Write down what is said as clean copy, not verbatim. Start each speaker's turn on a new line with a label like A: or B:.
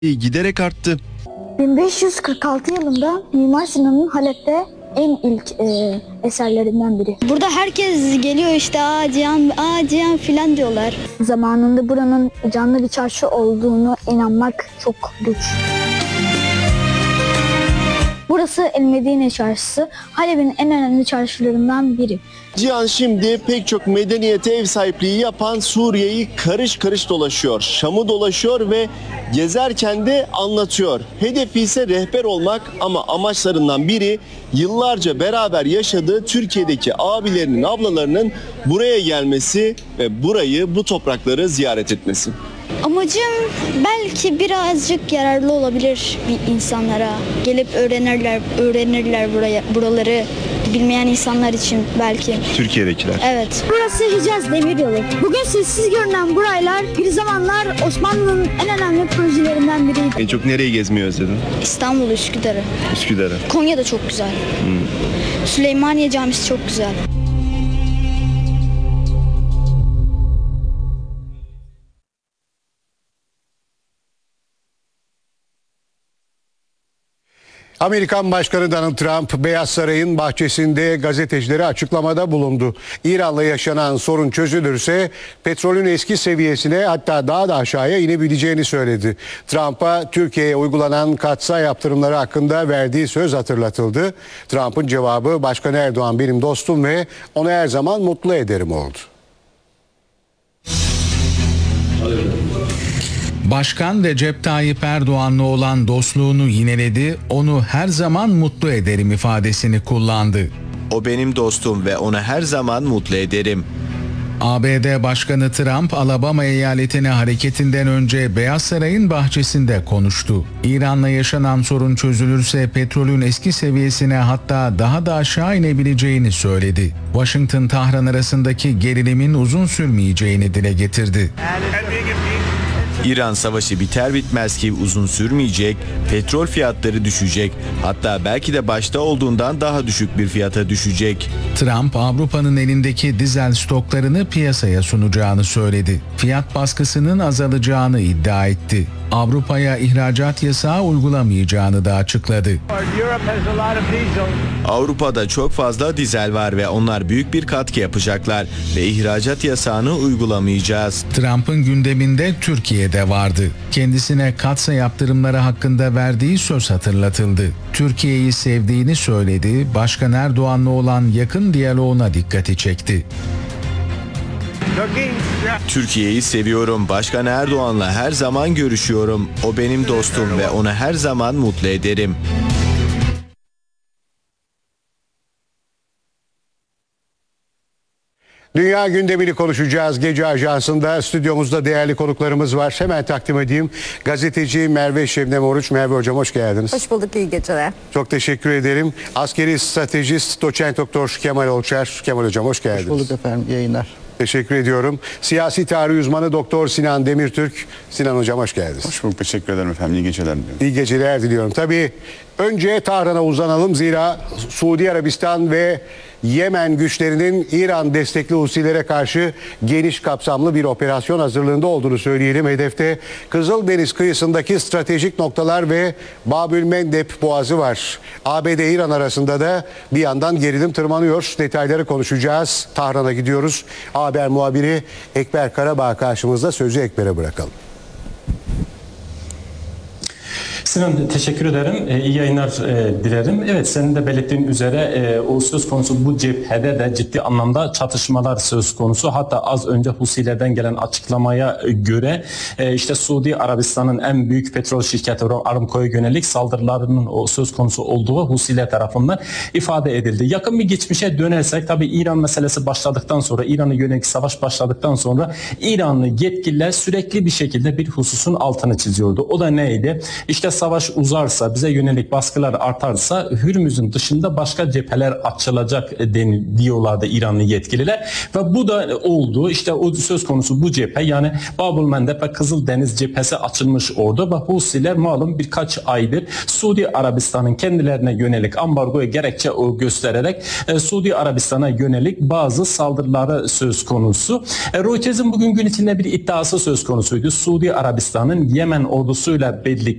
A: giderek arttı.
B: 1546 yılında Mimar Sinan'ın Halep'te en ilk eserlerinden biri.
C: Burada herkes geliyor işte Cihan filan diyorlar.
B: Zamanında buranın canlı bir çarşı olduğunu inanmak çok güç. Burası El Medine Çarşısı, Halep'in en önemli çarşılarından biri.
A: Cihan şimdi pek çok medeniyete ev sahipliği yapan Suriye'yi karış karış dolaşıyor. Şam'ı dolaşıyor ve gezerken de anlatıyor. Hedefi ise rehber olmak ama amaçlarından biri yıllarca beraber yaşadığı Türkiye'deki abilerinin, ablalarının buraya gelmesi ve bu toprakları ziyaret etmesi.
C: Amacım belki birazcık yararlı olabilir bir insanlara. Gelip öğrenirler buraları bilmeyen insanlar için belki.
A: Türkiye'dekiler.
C: Evet.
B: Burası Hicaz Demiryolu. Bugün sessiz görünen bu raylar bir zamanlar Osmanlı'nın en önemli projelerinden biriydi.
A: En çok nereyi gezmeyi özledin?
C: İstanbul, Üsküdar'ı.
A: Üsküdar'ı.
C: Konya da çok güzel. Süleymaniye Camisi çok güzel.
D: Amerikan Başkanı Donald Trump, Beyaz Saray'ın bahçesinde gazetecilere açıklamada bulundu. İran'la yaşanan sorun çözülürse petrolün eski seviyesine hatta daha da aşağıya inebileceğini söyledi. Trump'a Türkiye'ye uygulanan katsayı yaptırımları hakkında verdiği söz hatırlatıldı. Trump'ın cevabı Başkan Erdoğan benim dostum ve onu her zaman mutlu ederim oldu.
E: Başkan Recep Tayyip Erdoğan'la olan dostluğunu yineledi, onu her zaman mutlu ederim ifadesini kullandı.
F: O benim dostum ve onu her zaman mutlu ederim.
E: ABD Başkanı Trump, Alabama eyaletine hareketinden önce Beyaz Saray'ın bahçesinde konuştu. İran'la yaşanan sorun çözülürse petrolün eski seviyesine hatta daha da aşağı inebileceğini söyledi. Washington-Tahran arasındaki gerilimin uzun sürmeyeceğini dile getirdi.
F: İran savaşı biter bitmez ki uzun sürmeyecek, petrol fiyatları düşecek, hatta belki de başta olduğundan daha düşük bir fiyata düşecek.
E: Trump, Avrupa'nın elindeki dizel stoklarını piyasaya sunacağını söyledi. Fiyat baskısının azalacağını iddia etti. Avrupa'ya ihracat yasağı uygulamayacağını da açıkladı.
F: Avrupa'da çok fazla dizel var ve onlar büyük bir katkı yapacaklar ve ihracat yasağını uygulamayacağız.
E: Trump'ın gündeminde Türkiye'de vardı. Kendisine katsa yaptırımları hakkında verdiği söz hatırlatıldı. Türkiye'yi sevdiğini söyledi, Başkan Erdoğan'la olan yakın diyaloğuna dikkati çekti.
F: Türkiye'yi seviyorum. Başkan Erdoğan'la her zaman görüşüyorum. O benim dostum ve onu her zaman mutlu ederim.
D: Dünya gündemini konuşacağız. Gece Ajansı'nda stüdyomuzda değerli konuklarımız var. Hemen takdim edeyim. Gazeteci Merve Şebnem Oruç. Merve Hocam hoş geldiniz.
G: Hoş bulduk, iyi geceler.
D: Çok teşekkür ederim. Askeri stratejist Doçent Doktor Kemal Olçer. Kemal Hocam hoş geldiniz.
H: Hoş bulduk efendim, yayınlar.
D: Teşekkür ediyorum. Siyasi tarih uzmanı Doktor Sinan Demirtürk. Sinan Hocam hoş geldiniz.
I: Hoş bulduk, teşekkür ederim efendim. İyi geceler diliyorum.
D: İyi geceler diliyorum. Tabii önce Tahran'a uzanalım. Zira Suudi Arabistan ve Yemen güçlerinin İran destekli Husilere karşı geniş kapsamlı bir operasyon hazırlığında olduğunu söyleyelim. Hedefte Kızıldeniz kıyısındaki stratejik noktalar ve Babülmendeb Boğazı var. ABD-İran arasında da bir yandan gerilim tırmanıyor. Detayları konuşacağız. Tahran'a gidiyoruz. Haber muhabiri Ekber Karabağ karşımızda, sözü Ekber'e bırakalım.
J: Sinan teşekkür ederim. İyi yayınlar dilerim. Evet, senin de belirttiğin üzere o söz konusu bu cephede de ciddi anlamda çatışmalar söz konusu. Hatta az önce Husilerden gelen açıklamaya göre işte Suudi Arabistan'ın en büyük petrol şirketi Aramco'ya yönelik saldırılarının o söz konusu olduğu Husiler tarafından ifade edildi. Yakın bir geçmişe dönersek tabii İran meselesi başladıktan sonra, İran'a yönelik savaş başladıktan sonra İranlı yetkililer sürekli bir şekilde bir hususun altını çiziyordu. O da neydi? İşte savaş uzarsa, bize yönelik baskılar artarsa Hürmüz'ün dışında başka cepheler açılacak diyorlardı İranlı yetkililer ve bu da oldu. İşte o söz konusu bu cephe, yani Babul Mandeb ve Kızıldeniz cephesi açılmış orada ve Husiler malum birkaç aydır Suudi Arabistan'ın kendilerine yönelik ambargoya gerekçe göstererek Suudi Arabistan'a yönelik bazı saldırıları söz konusu. Reuters'in bugün gün içinde bir iddiası söz konusuydu. Suudi Arabistan'ın Yemen ordusuyla birlikte